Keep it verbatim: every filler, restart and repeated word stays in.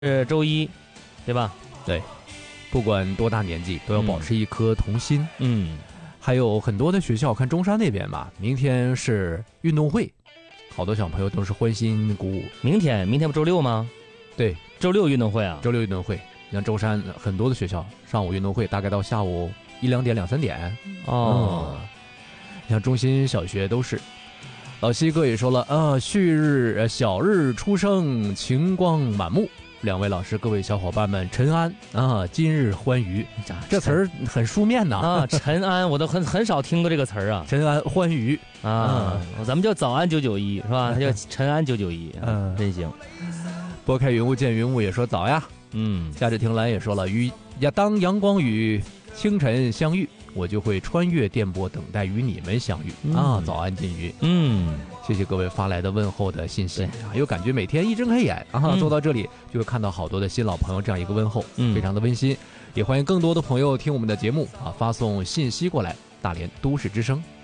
是周一，对吧？ 对，不管多大年纪，都要保持一颗童心。 嗯， 还有很多的学校，看中山那边吧，明天是运动会，好多小朋友都是欢欣鼓舞。 明天，明天不周六吗？ 对， 周六运动会啊， 周六运动会。你像舟山很多的学校，上午运动会大概到下午一两点、两三点。 哦， 嗯、你像中心小学都是。老西哥也说了啊，旭日小日初升，晴光满目。两位老师，各位小伙伴们，晨安啊！今日欢愉，这词儿很书面呐啊！晨安，我都很很少听过这个词儿啊。 晨安欢愉啊，嗯、咱们叫早安九九一是吧？他叫晨安九九一，嗯，真行。 拨开云雾见云雾也说早呀， 嗯。 夏至听兰也说了，与呀当阳光与清晨相遇，我就会穿越电波，等待与你们相遇、嗯、啊！早安金鱼， 嗯。 谢谢各位发来的问候的信息啊，又感觉每天一睁开眼啊， 嗯、 坐到这里就会看到好多的新老朋友这样一个问候， 嗯， 非常的温馨。也欢迎更多的朋友听我们的节目啊，发送信息过来，大连都市之声